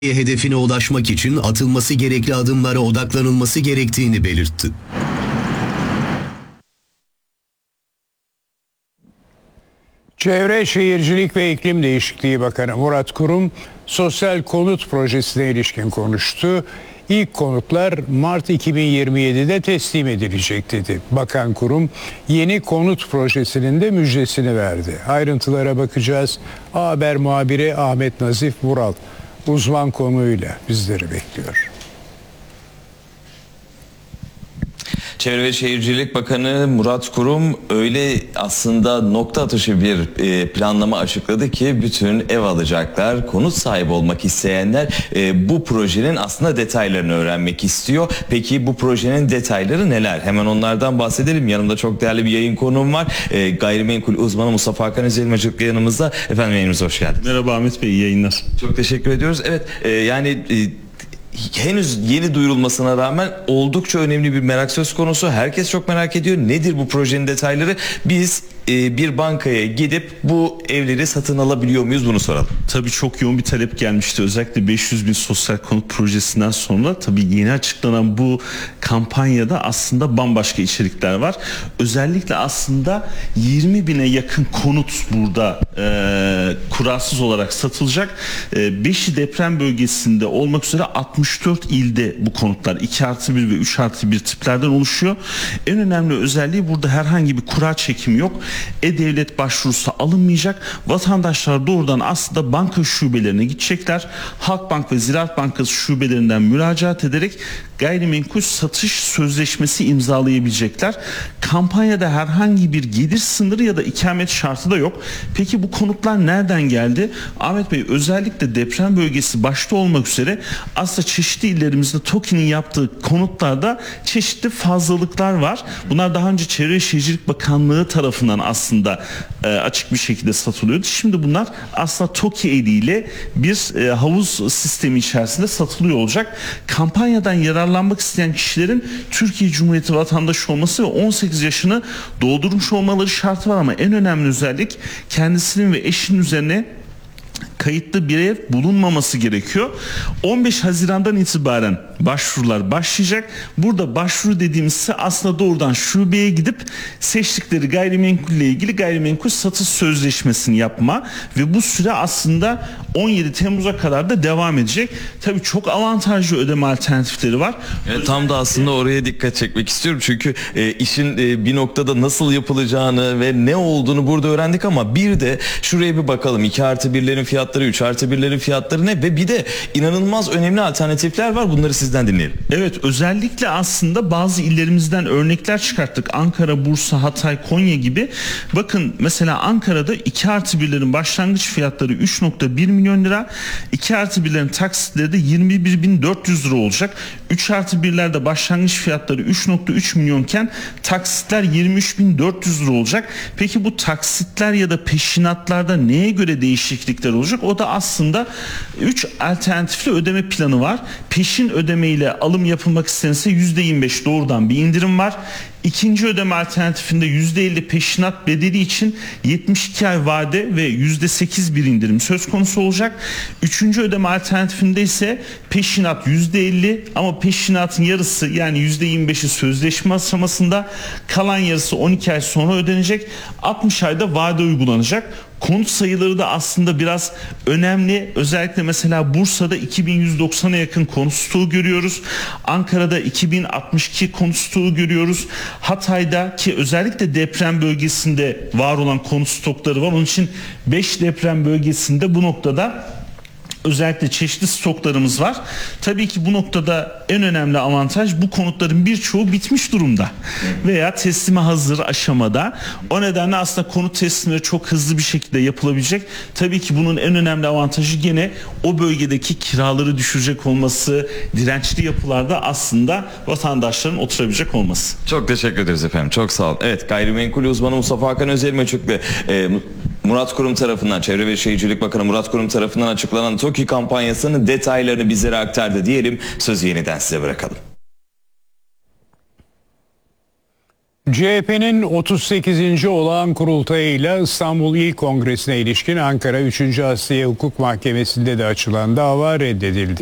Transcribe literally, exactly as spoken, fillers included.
hedefine ulaşmak için atılması gerekli adımlara odaklanılması gerektiğini belirtti. Çevre, Şehircilik ve İklim Değişikliği Bakanı Murat Kurum, sosyal konut projesine ilişkin konuştu. İlk konutlar Mart iki bin yirmi yedi'de teslim edilecek dedi. Bakan Kurum, yeni konut projesinin de müjdesini verdi. Ayrıntılara bakacağız. A Haber muhabiri Ahmet Nazif Vural uzman konuyla bizleri bekliyor. Çevre ve Şehircilik Bakanı Murat Kurum öyle aslında nokta atışı bir planlama açıkladı ki bütün ev alacaklar, konut sahibi olmak isteyenler bu projenin aslında detaylarını öğrenmek istiyor. Peki bu projenin detayları neler? Hemen onlardan bahsedelim. Yanımda çok değerli bir yayın konuğum var. Gayrimenkul uzmanı Mustafa Hakan Özelmacıklı yanımızda. Efendim yayınımıza hoş geldiniz. Merhaba Ahmet Bey, iyi yayınlar. Çok teşekkür ediyoruz. Evet yani... henüz yeni duyurulmasına rağmen oldukça önemli bir merak söz konusu. Herkes çok merak ediyor. Nedir bu projenin detayları? Biz e, bir bankaya gidip bu evleri satın alabiliyor muyuz? Bunu soralım. Tabii çok yoğun bir talep gelmişti. Özellikle beş yüz bin sosyal konut projesinden sonra tabii yeni açıklanan bu kampanyada aslında bambaşka içerikler var. Özellikle aslında yirmi bine yakın konut burada e, kurasız olarak satılacak. E, beşi deprem bölgesinde olmak üzere altmış dört ilde bu konutlar iki artı bir ve üç artı bir tiplerden oluşuyor. En önemli özelliği burada herhangi bir kura çekimi yok. E-Devlet başvurusu alınmayacak. Vatandaşlar doğrudan aslında banka şubelerine gidecekler. Halkbank ve Ziraat Bankası şubelerinden müracaat ederek gayrimenkul satış sözleşmesi imzalayabilecekler. Kampanyada herhangi bir gelir sınırı ya da ikamet şartı da yok. Peki bu konutlar nereden geldi? Ahmet Bey, özellikle deprem bölgesi başta olmak üzere aslında çeşitli illerimizde TOKİ'nin yaptığı konutlarda çeşitli fazlalıklar var. Bunlar daha önce Çevre ve Şehircilik Bakanlığı tarafından aslında e, açık bir şekilde satılıyordu. Şimdi bunlar aslında TOKİ eliyle bir e, havuz sistemi içerisinde satılıyor olacak. Kampanyadan yararlanmak isteyen kişilerin Türkiye Cumhuriyeti vatandaşı olması ve on sekiz yaşını doldurmuş olmaları şartı var ama en önemli özellik kendisinin ve eşinin üzerine kayıtlı bir ev bulunmaması gerekiyor. on beş Haziran'dan itibaren başvurular başlayacak. Burada başvuru dediğimizse aslında doğrudan şubeye gidip seçtikleri gayrimenkulle ilgili gayrimenkul satış sözleşmesini yapma ve bu süre aslında on yedi Temmuz'a kadar da devam edecek. Tabii çok avantajlı ödeme alternatifleri var. Evet, tam da aslında oraya dikkat çekmek istiyorum. Çünkü e, işin e, bir noktada nasıl yapılacağını ve ne olduğunu burada öğrendik ama bir de şuraya bir bakalım. iki artı birlerin fiyatları, üç artı birlerin fiyatları ne? Ve bir de inanılmaz önemli alternatifler var. Bunları sizden dinleyelim. Evet, özellikle aslında bazı illerimizden örnekler çıkarttık. Ankara, Bursa, Hatay, Konya gibi. Bakın mesela Ankara'da iki artı birlerin başlangıç fiyatları üç nokta bir milyon lira. iki artı birlerin taksitleri de yirmi bir bin dört yüz lira olacak. üç artı birlerde başlangıç fiyatları üç nokta üç milyonken taksitler yirmi üç bin dört yüz lira olacak. Peki bu taksitler ya da peşinatlarda neye göre değişiklikler olacak? O da aslında üç alternatifli ödeme planı var. Peşin ödemeyle alım yapılmak istenirse yüzde yirmi beş doğrudan bir indirim var. İkinci ödeme alternatifinde yüzde elli peşinat bedeli için yetmiş iki ay vade ve yüzde sekiz bir indirim söz konusu olacak. Üçüncü ödeme alternatifinde ise peşinat yüzde elli ama peşinatın yarısı yani yüzde yirmi beşi sözleşme aşamasında, kalan yarısı on iki ay sonra ödenecek. altmış ayda vade uygulanacak. Konut sayıları da aslında biraz önemli. Özellikle mesela Bursa'da iki bin yüz doksana yakın konut stoğu görüyoruz. Ankara'da iki bin altmış iki konut stoğu görüyoruz. Hatay'da ki özellikle deprem bölgesinde var olan konut stokları var. Onun için beş deprem bölgesinde bu noktada özellikle çeşitli stoklarımız var. Tabii ki bu noktada en önemli avantaj bu konutların birçoğu bitmiş durumda veya teslime hazır aşamada. O nedenle aslında konut teslimleri çok hızlı bir şekilde yapılabilecek. Tabii ki bunun en önemli avantajı gene o bölgedeki kiraları düşürecek olması, dirençli yapılarda aslında vatandaşların oturabilecek olması. Çok teşekkür ederiz efendim. Çok sağ olun. Evet, gayrimenkul uzmanı Mustafa Hakan Özelmacıklı, e, Murat Kurum tarafından, Çevre ve Şehircilik Bakanı Murat Kurum tarafından açıklanan TOKİ kampanyasının detaylarını bizlere aktardı diyelim. Sözü yeniden size bırakalım. C H P'nin otuz sekizinci olağan kurultayıyla İstanbul İl Kongresi'ne ilişkin Ankara üçüncü Asliye Hukuk Mahkemesi'nde de açılan dava reddedildi.